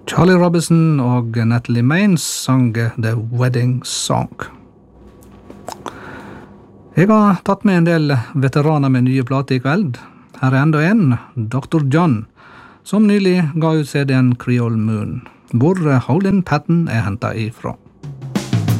Charlie Robinson og Natalie Maines sang The Wedding Song. Jeg har tatt med en del veteraner med nye plater I kveld. Her enda en, Dr. John, som nylig ga ut CD-en Creole Moon, hvor Howlin' Patton hentet ifra.